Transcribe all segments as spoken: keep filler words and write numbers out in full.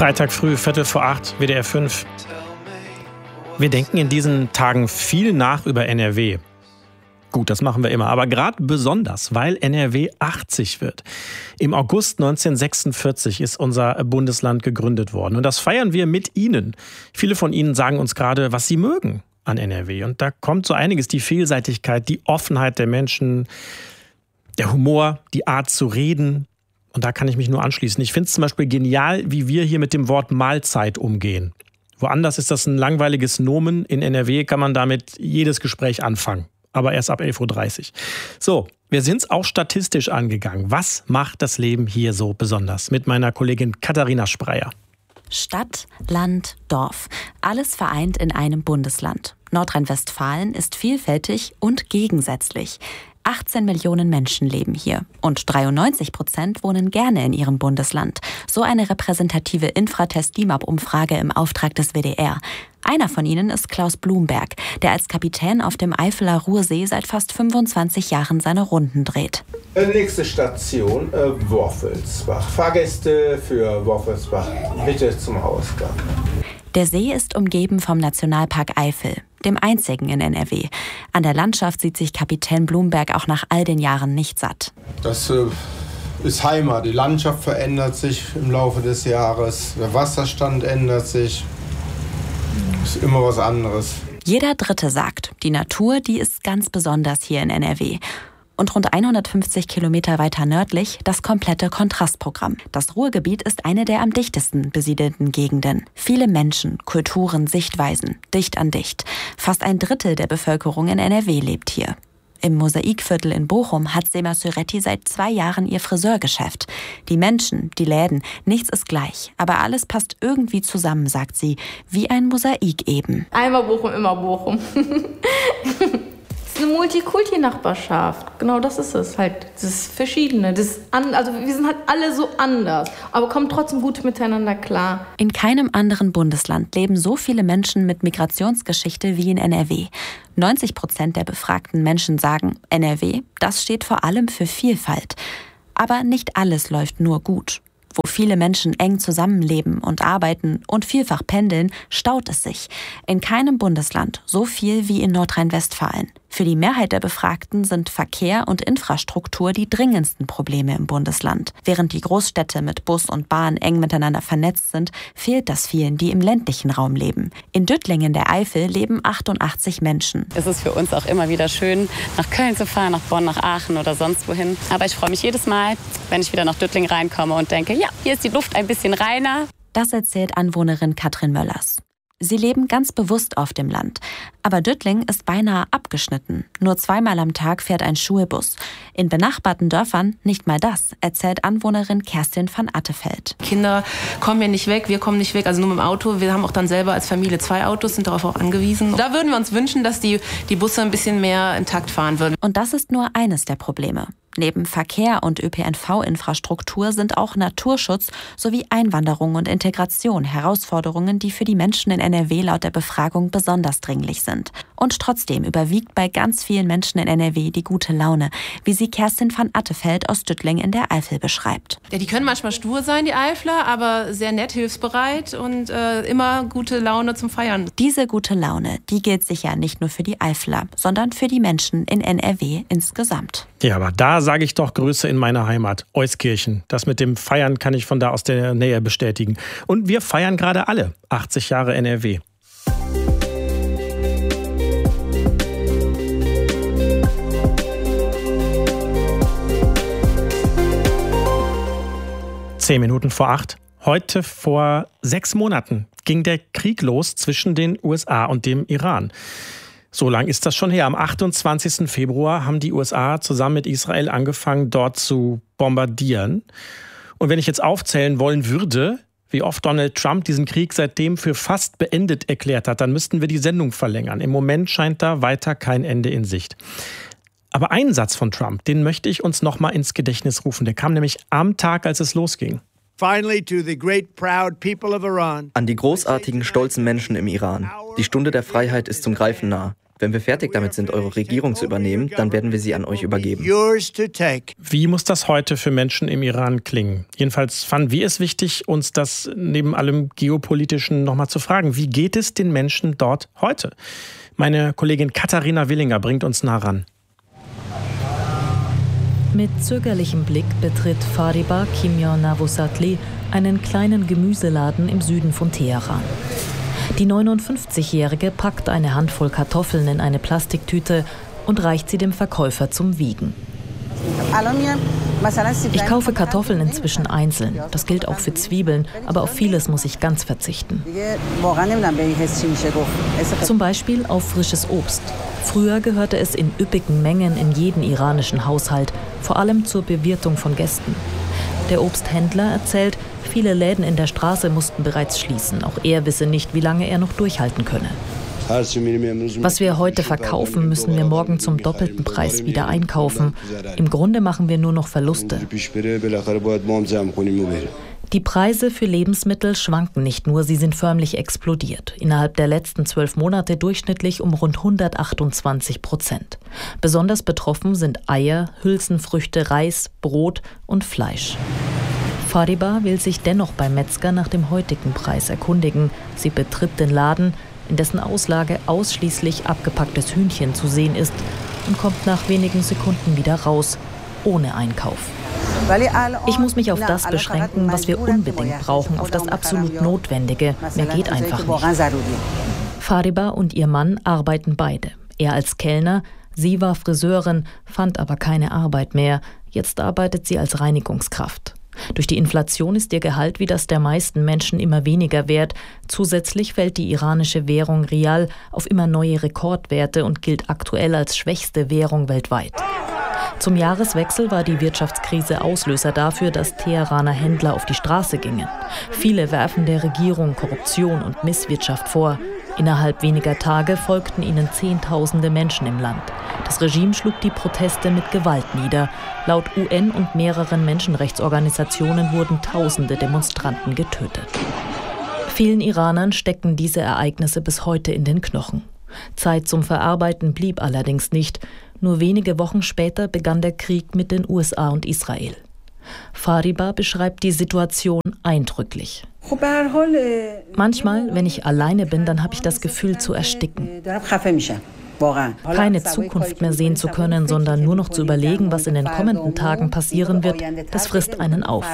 Freitag früh, Viertel vor acht, W D R fünf. Wir denken in diesen Tagen viel nach über N R W. Gut, das machen wir immer, aber gerade besonders, weil N R W achtzig wird. Im August neunzehnhundertsechsundvierzig ist unser Bundesland gegründet worden. Und das feiern wir mit Ihnen. Viele von Ihnen sagen uns gerade, was sie mögen an N R W. Und da kommt so einiges, die Vielseitigkeit, die Offenheit der Menschen, der Humor, die Art zu reden. Und da kann ich mich nur anschließen. Ich finde es zum Beispiel genial, wie wir hier mit dem Wort Mahlzeit umgehen. Woanders ist das ein langweiliges Nomen. In N R W kann man damit jedes Gespräch anfangen. Aber erst ab elf Uhr dreißig. So, wir sind es auch statistisch angegangen. Was macht das Leben hier so besonders? Mit meiner Kollegin Katharina Spreyer. Stadt, Land, Dorf. Alles vereint in einem Bundesland. Nordrhein-Westfalen ist vielfältig und gegensätzlich. achtzehn Millionen Menschen leben hier und dreiundneunzig Prozent wohnen gerne in ihrem Bundesland. So eine repräsentative Infratest-D I M A P-Umfrage im Auftrag des W D R. Einer von ihnen ist Klaus Blumberg, der als Kapitän auf dem Eifeler Ruhrsee seit fast fünfundzwanzig Jahren seine Runden dreht. Nächste Station, äh, Worfelsbach. Fahrgäste für Worfelsbach, bitte zum Ausgang. Der See ist umgeben vom Nationalpark Eifel, dem einzigen in N R W. An der Landschaft sieht sich Kapitän Blumberg auch nach all den Jahren nicht satt. Das äh, ist Heimat. Die Landschaft verändert sich im Laufe des Jahres. Der Wasserstand ändert sich. Ist immer was anderes. Jeder Dritte sagt, die Natur, die ist ganz besonders hier in N R W. Und rund hundertfünfzig Kilometer weiter nördlich das komplette Kontrastprogramm. Das Ruhrgebiet ist eine der am dichtesten besiedelten Gegenden. Viele Menschen, Kulturen, Sichtweisen, dicht an dicht. Fast ein Drittel der Bevölkerung in N R W lebt hier. Im Mosaikviertel in Bochum hat Sema Süretti seit zwei Jahren ihr Friseurgeschäft. Die Menschen, die Läden, nichts ist gleich. Aber alles passt irgendwie zusammen, sagt sie. Wie ein Mosaik eben. Einmal Bochum, immer Bochum. Es ist eine Multikulti-Nachbarschaft. Genau das ist es halt. Das ist Verschiedene. Das an, also wir sind halt alle so anders, aber kommen trotzdem gut miteinander klar. In keinem anderen Bundesland leben so viele Menschen mit Migrationsgeschichte wie in N R W. neunzig Prozent der befragten Menschen sagen, N R W, das steht vor allem für Vielfalt. Aber nicht alles läuft nur gut. Wo viele Menschen eng zusammenleben und arbeiten und vielfach pendeln, staut es sich. In keinem Bundesland so viel wie in Nordrhein-Westfalen. Für die Mehrheit der Befragten sind Verkehr und Infrastruktur die dringendsten Probleme im Bundesland. Während die Großstädte mit Bus und Bahn eng miteinander vernetzt sind, fehlt das vielen, die im ländlichen Raum leben. In Dötlingen der Eifel leben achtundachtzig Menschen. Es ist für uns auch immer wieder schön, nach Köln zu fahren, nach Bonn, nach Aachen oder sonst wohin. Aber ich freue mich jedes Mal, wenn ich wieder nach Dötlingen reinkomme und denke, ja, hier ist die Luft ein bisschen reiner. Das erzählt Anwohnerin Katrin Möllers. Sie leben ganz bewusst auf dem Land. Aber Dötling ist beinahe abgeschnitten. Nur zweimal am Tag fährt ein Schulbus. In benachbarten Dörfern nicht mal das, erzählt Anwohnerin Kerstin van Attefeld. Kinder kommen ja nicht weg, wir kommen nicht weg, also nur mit dem Auto. Wir haben auch dann selber als Familie zwei Autos, sind darauf auch angewiesen. Da würden wir uns wünschen, dass die, die Busse ein bisschen mehr im Takt fahren würden. Und das ist nur eines der Probleme. Neben Verkehr und Ö P N V-Infrastruktur sind auch Naturschutz sowie Einwanderung und Integration Herausforderungen, die für die Menschen in N R W laut der Befragung besonders dringlich sind. Und trotzdem überwiegt bei ganz vielen Menschen in N R W die gute Laune, wie sie Kerstin van Attefeld aus Dötling in der Eifel beschreibt. Ja, die können manchmal stur sein, die Eifler, aber sehr nett, hilfsbereit und äh, immer gute Laune zum Feiern. Diese gute Laune, die gilt sicher nicht nur für die Eifler, sondern für die Menschen in N R W insgesamt. Ja, aber da sage ich doch Grüße in meiner Heimat, Euskirchen. Das mit dem Feiern kann ich von da aus der Nähe bestätigen. Und wir feiern gerade alle achtzig Jahre N R W. Zehn Minuten vor acht. Heute vor sechs Monaten ging der Krieg los zwischen den U S A und dem Iran. So lang ist das schon her. Am achtundzwanzigsten Februar haben die U S A zusammen mit Israel angefangen, dort zu bombardieren. Und wenn ich jetzt aufzählen wollen würde, wie oft Donald Trump diesen Krieg seitdem für fast beendet erklärt hat, dann müssten wir die Sendung verlängern. Im Moment scheint da weiter kein Ende in Sicht. Aber einen Satz von Trump, den möchte ich uns noch mal ins Gedächtnis rufen. Der kam nämlich am Tag, als es losging. An die großartigen, stolzen Menschen im Iran. Die Stunde der Freiheit ist zum Greifen nah. Wenn wir fertig damit sind, eure Regierung zu übernehmen, dann werden wir sie an euch übergeben. Wie muss das heute für Menschen im Iran klingen? Jedenfalls fanden wir es wichtig, uns das neben allem Geopolitischen nochmal zu fragen. Wie geht es den Menschen dort heute? Meine Kollegin Katharina Willinger bringt uns nah ran. Mit zögerlichem Blick betritt Fariba Kimya Navosatli einen kleinen Gemüseladen im Süden von Teheran. Die neunundfünfzigjährige packt eine Handvoll Kartoffeln in eine Plastiktüte und reicht sie dem Verkäufer zum Wiegen. Ich kaufe Kartoffeln inzwischen einzeln. Das gilt auch für Zwiebeln, aber auf vieles muss ich ganz verzichten. Zum Beispiel auf frisches Obst. Früher gehörte es in üppigen Mengen in jeden iranischen Haushalt, vor allem zur Bewirtung von Gästen. Der Obsthändler erzählt, viele Läden in der Straße mussten bereits schließen. Auch er wisse nicht, wie lange er noch durchhalten könne. Was wir heute verkaufen, müssen wir morgen zum doppelten Preis wieder einkaufen. Im Grunde machen wir nur noch Verluste. Die Preise für Lebensmittel schwanken nicht nur, sie sind förmlich explodiert. Innerhalb der letzten zwölf Monate durchschnittlich um rund hundertachtundzwanzig Prozent. Besonders betroffen sind Eier, Hülsenfrüchte, Reis, Brot und Fleisch. Fariba will sich dennoch beim Metzger nach dem heutigen Preis erkundigen. Sie betritt den Laden, in dessen Auslage ausschließlich abgepacktes Hühnchen zu sehen ist, und kommt nach wenigen Sekunden wieder raus, ohne Einkauf. Ich muss mich auf das beschränken, was wir unbedingt brauchen, auf das absolut Notwendige. Mehr geht einfach nicht. Fariba und ihr Mann arbeiten beide. Er als Kellner, sie war Friseurin, fand aber keine Arbeit mehr. Jetzt arbeitet sie als Reinigungskraft. Durch die Inflation ist ihr Gehalt wie das der meisten Menschen immer weniger wert. Zusätzlich fällt die iranische Währung Rial auf immer neue Rekordwerte und gilt aktuell als schwächste Währung weltweit. Zum Jahreswechsel war die Wirtschaftskrise Auslöser dafür, dass Teheraner Händler auf die Straße gingen. Viele werfen der Regierung Korruption und Misswirtschaft vor. Innerhalb weniger Tage folgten ihnen Zehntausende Menschen im Land. Das Regime schlug die Proteste mit Gewalt nieder. Laut U N und mehreren Menschenrechtsorganisationen wurden Tausende Demonstranten getötet. Vielen Iranern stecken diese Ereignisse bis heute in den Knochen. Zeit zum Verarbeiten blieb allerdings nicht. Nur wenige Wochen später begann der Krieg mit den U S A und Israel. Fariba beschreibt die Situation eindrücklich. Manchmal, wenn ich alleine bin, dann habe ich das Gefühl zu ersticken. Keine Zukunft mehr sehen zu können, sondern nur noch zu überlegen, was in den kommenden Tagen passieren wird, das frisst einen auf.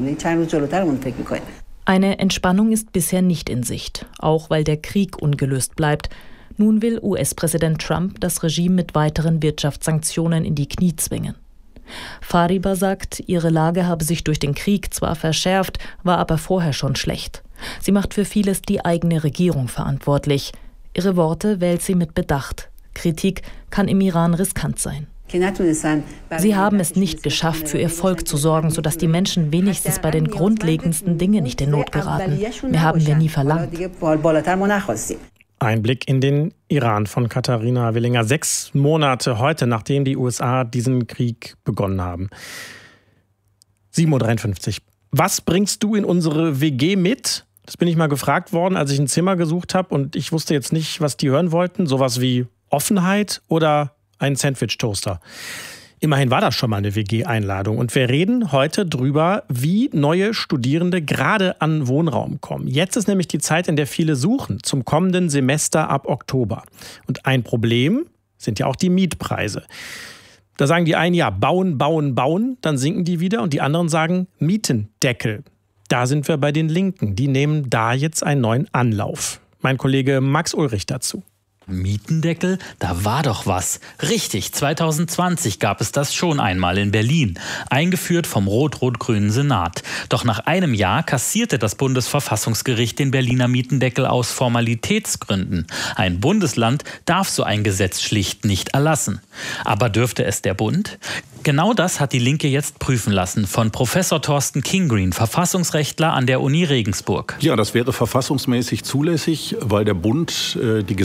Eine Entspannung ist bisher nicht in Sicht, auch weil der Krieg ungelöst bleibt. Nun will U S-Präsident Trump das Regime mit weiteren Wirtschaftssanktionen in die Knie zwingen. Fariba sagt, ihre Lage habe sich durch den Krieg zwar verschärft, war aber vorher schon schlecht. Sie macht für vieles die eigene Regierung verantwortlich. Ihre Worte wählt sie mit Bedacht. Kritik kann im Iran riskant sein. Sie haben es nicht geschafft, für ihr Volk zu sorgen, sodass die Menschen wenigstens bei den grundlegendsten Dingen nicht in Not geraten. Mehr haben wir nie verlangt. Einblick in den Iran von Katharina Willinger. Sechs Monate heute, nachdem die U S A diesen Krieg begonnen haben. sieben Uhr dreiundfünfzig. Was bringst du in unsere W G mit? Das bin ich mal gefragt worden, als ich ein Zimmer gesucht habe und ich wusste jetzt nicht, was die hören wollten. Sowas wie Offenheit oder ein Sandwich-Toaster. Immerhin war das schon mal eine W G-Einladung. Und wir reden heute drüber, wie neue Studierende gerade an Wohnraum kommen. Jetzt ist nämlich die Zeit, in der viele suchen, zum kommenden Semester ab Oktober. Und ein Problem sind ja auch die Mietpreise. Da sagen die einen, ja, bauen, bauen, bauen, dann sinken die wieder. Und die anderen sagen, Mietendeckel. Da sind wir bei den Linken. Die nehmen da jetzt einen neuen Anlauf. Mein Kollege Max Ulrich dazu. Mietendeckel? Da war doch was. Richtig, zwanzig zwanzig gab es das schon einmal in Berlin, eingeführt vom rot-rot-grünen Senat. Doch nach einem Jahr kassierte das Bundesverfassungsgericht den Berliner Mietendeckel aus Formalitätsgründen. Ein Bundesland darf so ein Gesetz schlicht nicht erlassen. Aber dürfte es der Bund? Genau das hat die Linke jetzt prüfen lassen von Professor Thorsten Kingreen, Verfassungsrechtler an der Uni Regensburg. Ja, das wäre verfassungsmäßig zulässig, weil der Bund äh, die Gesetzgebung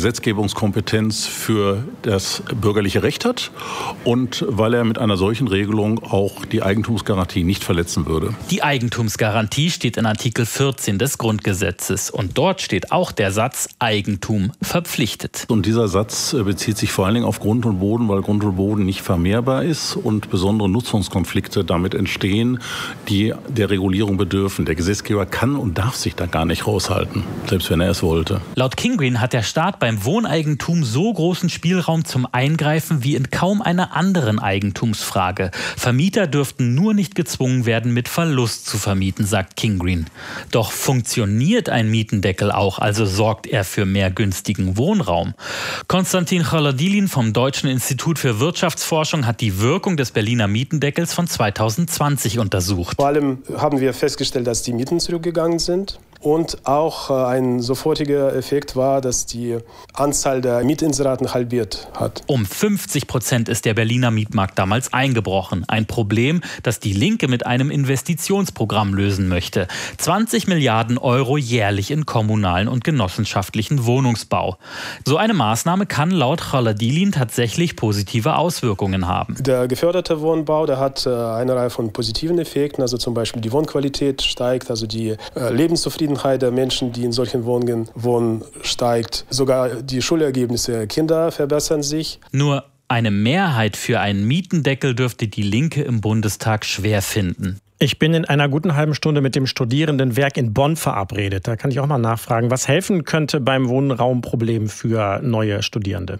Regelungskompetenz für das bürgerliche Recht hat und weil er mit einer solchen Regelung auch die Eigentumsgarantie nicht verletzen würde. Die Eigentumsgarantie steht in Artikel vierzehn des Grundgesetzes und dort steht auch der Satz Eigentum verpflichtet. Und dieser Satz bezieht sich vor allen Dingen auf Grund und Boden, weil Grund und Boden nicht vermehrbar ist und besondere Nutzungskonflikte damit entstehen, die der Regulierung bedürfen. Der Gesetzgeber kann und darf sich da gar nicht raushalten, selbst wenn er es wollte. Laut Kingreen hat der Staat beim Wohneigentum so großen Spielraum zum Eingreifen wie in kaum einer anderen Eigentumsfrage. Vermieter dürften nur nicht gezwungen werden, mit Verlust zu vermieten, sagt Kingreen. Doch funktioniert ein Mietendeckel auch, also sorgt er für mehr günstigen Wohnraum? Konstantin Chaladilin vom Deutschen Institut für Wirtschaftsforschung hat die Wirkung des Berliner Mietendeckels von zweitausendzwanzig untersucht. Vor allem haben wir festgestellt, dass die Mieten zurückgegangen sind. Und auch ein sofortiger Effekt war, dass die Anzahl der Mietinseraten halbiert hat. Um fünfzig Prozent ist der Berliner Mietmarkt damals eingebrochen. Ein Problem, das die Linke mit einem Investitionsprogramm lösen möchte. zwanzig Milliarden Euro jährlich in kommunalen und genossenschaftlichen Wohnungsbau. So eine Maßnahme kann laut Chaladilin tatsächlich positive Auswirkungen haben. Der geförderte Wohnbau, der hat eine Reihe von positiven Effekten. Also zum Beispiel die Wohnqualität steigt, also die Lebenszufriedenheit der Menschen, die in solchen Wohnungen wohnen, steigt. Sogar die Schulergebnisse der Kinder verbessern sich. Nur eine Mehrheit für einen Mietendeckel dürfte die Linke im Bundestag schwer finden. Ich bin in einer guten halben Stunde mit dem Studierendenwerk in Bonn verabredet. Da kann ich auch mal nachfragen, was helfen könnte beim Wohnraumproblem für neue Studierende.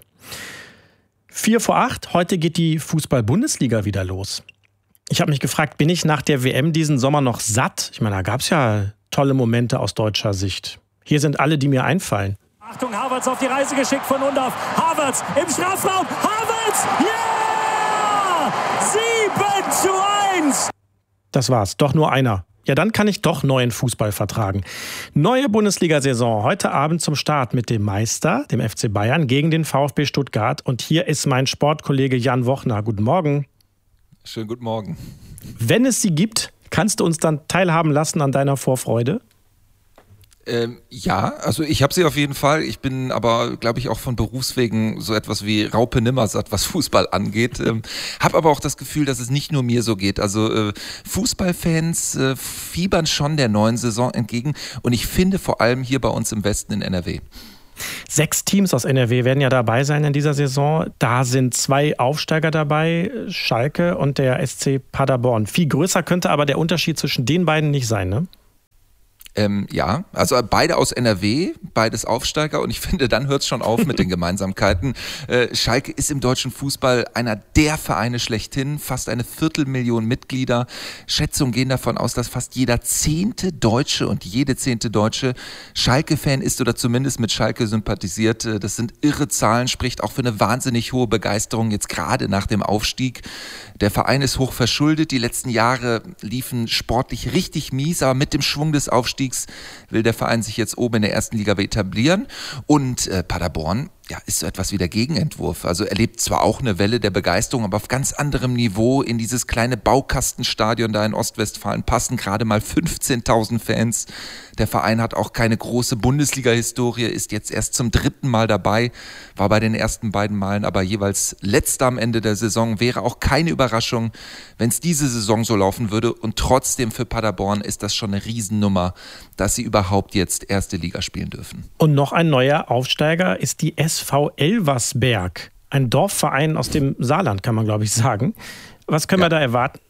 Vier vor acht, heute geht die Fußball-Bundesliga wieder los. Ich habe mich gefragt, bin ich nach der W M diesen Sommer noch satt? Ich meine, da gab es ja tolle Momente aus deutscher Sicht. Hier sind alle, die mir einfallen. Achtung, Havertz auf die Reise geschickt von Undav. Havertz im Strafraum. Havertz! Ja! sieben zu eins! Das war's, doch nur einer. Ja, dann kann ich doch neuen Fußball vertragen. Neue Bundesliga-Saison, heute Abend zum Start mit dem Meister, dem F C Bayern, gegen den VfB Stuttgart. Und hier ist mein Sportkollege Jan Wochner. Guten Morgen. Schönen guten Morgen. Wenn es sie gibt, kannst du uns dann teilhaben lassen an deiner Vorfreude? Ähm, ja, also ich habe sie auf jeden Fall. Ich bin aber, glaube ich, auch von Berufswegen so etwas wie Raupe Nimmersatt, was Fußball angeht. Ähm, habe aber auch das Gefühl, dass es nicht nur mir so geht. Also äh, Fußballfans äh, fiebern schon der neuen Saison entgegen. Und ich finde vor allem hier bei uns im Westen in N R W. Sechs Teams aus N R W werden ja dabei sein in dieser Saison. Da sind zwei Aufsteiger dabei, Schalke und der S C Paderborn. Viel größer könnte aber der Unterschied zwischen den beiden nicht sein, ne? Ähm, ja, also beide aus N R W, beides Aufsteiger und ich finde, dann hört es schon auf mit den Gemeinsamkeiten. Äh, Schalke ist im deutschen Fußball einer der Vereine schlechthin, fast eine Viertelmillion Mitglieder. Schätzungen gehen davon aus, dass fast jeder zehnte Deutsche und jede zehnte Deutsche Schalke-Fan ist oder zumindest mit Schalke sympathisiert. Das sind irre Zahlen, spricht auch für eine wahnsinnig hohe Begeisterung jetzt gerade nach dem Aufstieg. Der Verein ist hoch verschuldet, die letzten Jahre liefen sportlich richtig mies, aber mit dem Schwung des Aufstiegs will der Verein sich jetzt oben in der ersten Liga etablieren. Und äh, Paderborn ja, ist so etwas wie der Gegenentwurf. Also erlebt zwar auch eine Welle der Begeisterung, aber auf ganz anderem Niveau. In dieses kleine Baukastenstadion da in Ostwestfalen passen gerade mal fünfzehntausend Fans. Der Verein hat auch keine große Bundesliga-Historie, ist jetzt erst zum dritten Mal dabei, war bei den ersten beiden Malen aber jeweils letzter am Ende der Saison. Wäre auch keine Überraschung, wenn es diese Saison so laufen würde. Und trotzdem für Paderborn ist das schon eine Riesennummer, dass sie überhaupt jetzt erste Liga spielen dürfen. Und noch ein neuer Aufsteiger ist die S V Elversberg. Ein Dorfverein aus dem Saarland, kann man glaube ich sagen. Was können ja. wir da erwarten?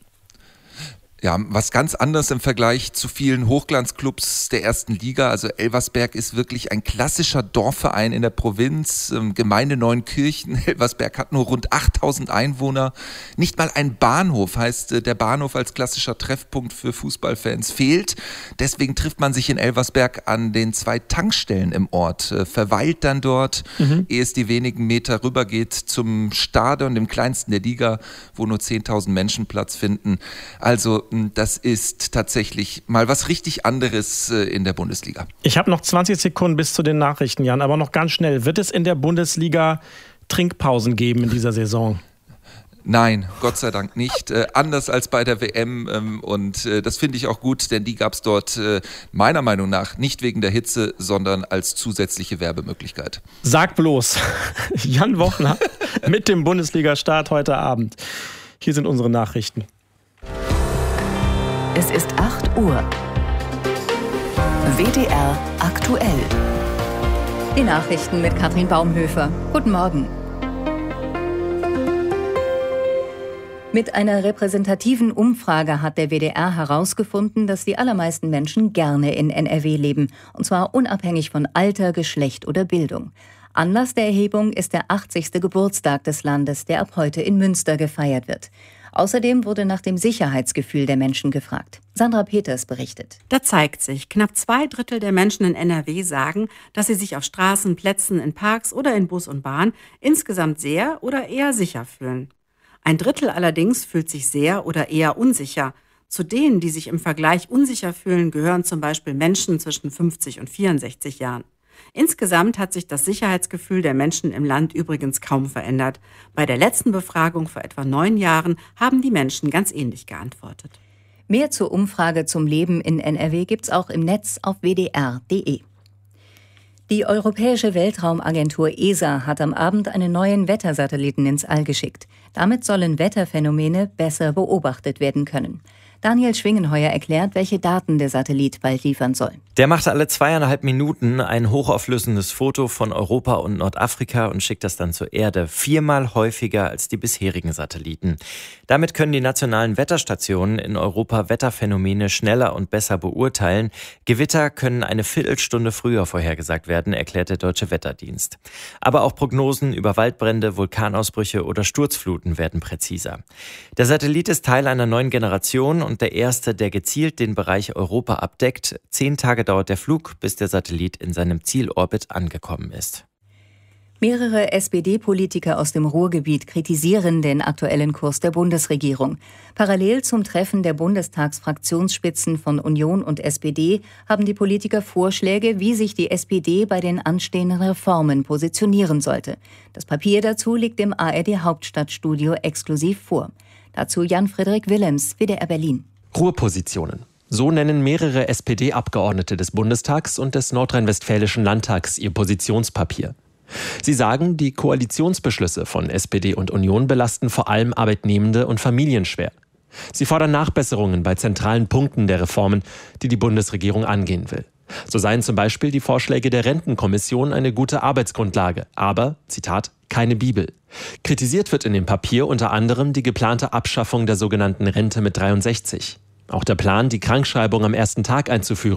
Ja, was ganz anderes im Vergleich zu vielen Hochglanzclubs der ersten Liga. Also Elversberg ist wirklich ein klassischer Dorfverein in der Provinz, Gemeinde Neunkirchen. Elversberg hat nur rund achttausend Einwohner. Nicht mal ein Bahnhof, heißt der Bahnhof als klassischer Treffpunkt für Fußballfans fehlt. Deswegen trifft man sich in Elversberg an den zwei Tankstellen im Ort, verweilt dann dort, mhm. ehe es die wenigen Meter rübergeht zum Stadion, dem kleinsten der Liga, wo nur zehntausend Menschen Platz finden. Also das ist tatsächlich mal was richtig anderes in der Bundesliga. Ich habe noch zwanzig Sekunden bis zu den Nachrichten, Jan, aber noch ganz schnell. Wird es in der Bundesliga Trinkpausen geben in dieser Saison? Nein, Gott sei Dank nicht. Äh, anders als bei der W M ähm, und äh, das finde ich auch gut, denn die gab es dort äh, meiner Meinung nach nicht wegen der Hitze, sondern als zusätzliche Werbemöglichkeit. Sag bloß, Jan Wochner mit dem Bundesliga-Start heute Abend. Hier sind unsere Nachrichten. Es ist acht Uhr. W D R aktuell. Die Nachrichten mit Katrin Baumhöfer. Guten Morgen. Mit einer repräsentativen Umfrage hat der W D R herausgefunden, dass die allermeisten Menschen gerne in N R W leben. Und zwar unabhängig von Alter, Geschlecht oder Bildung. Anlass der Erhebung ist der achtzigste Geburtstag des Landes, der ab heute in Münster gefeiert wird. Außerdem wurde nach dem Sicherheitsgefühl der Menschen gefragt. Sandra Peters berichtet. Da zeigt sich, knapp zwei Drittel der Menschen in N R W sagen, dass sie sich auf Straßen, Plätzen, in Parks oder in Bus und Bahn insgesamt sehr oder eher sicher fühlen. Ein Drittel allerdings fühlt sich sehr oder eher unsicher. Zu denen, die sich im Vergleich unsicher fühlen, gehören zum Beispiel Menschen zwischen fünfzig und vierundsechzig Jahren. Insgesamt hat sich das Sicherheitsgefühl der Menschen im Land übrigens kaum verändert. Bei der letzten Befragung vor etwa neun Jahren haben die Menschen ganz ähnlich geantwortet. Mehr zur Umfrage zum Leben in N R W gibt's auch im Netz auf w d r punkt d e. Die Europäische Weltraumagentur E S A hat am Abend einen neuen Wettersatelliten ins All geschickt. Damit sollen Wetterphänomene besser beobachtet werden können. Daniel Schwingenheuer erklärt, welche Daten der Satellit bald liefern soll. Der macht alle zweieinhalb Minuten ein hochauflösendes Foto von Europa und Nordafrika und schickt das dann zur Erde. Viermal häufiger als die bisherigen Satelliten. Damit können die nationalen Wetterstationen in Europa Wetterphänomene schneller und besser beurteilen. Gewitter können eine Viertelstunde früher vorhergesagt werden, erklärt der Deutsche Wetterdienst. Aber auch Prognosen über Waldbrände, Vulkanausbrüche oder Sturzfluten werden präziser. Der Satellit ist Teil einer neuen Generation und der erste, der gezielt den Bereich Europa abdeckt. Zehn Tage dauert der Flug, bis der Satellit in seinem Zielorbit angekommen ist. Mehrere S P D-Politiker aus dem Ruhrgebiet kritisieren den aktuellen Kurs der Bundesregierung. Parallel zum Treffen der Bundestagsfraktionsspitzen von Union und S P D haben die Politiker Vorschläge, wie sich die S P D bei den anstehenden Reformen positionieren sollte. Das Papier dazu liegt im A R D-Hauptstadtstudio exklusiv vor. Dazu Jan-Frederik Willems, W D R Berlin. Ruhepositionen. So nennen mehrere S P D-Abgeordnete des Bundestags und des Nordrhein-Westfälischen Landtags ihr Positionspapier. Sie sagen, die Koalitionsbeschlüsse von S P D und Union belasten vor allem Arbeitnehmende und Familien schwer. Sie fordern Nachbesserungen bei zentralen Punkten der Reformen, die die Bundesregierung angehen will. So seien zum Beispiel die Vorschläge der Rentenkommission eine gute Arbeitsgrundlage, aber, Zitat, keine Bibel. Kritisiert wird in dem Papier unter anderem die geplante Abschaffung der sogenannten Rente mit dreiundsechzig. Auch der Plan, die Krankschreibung am ersten Tag einzuführen,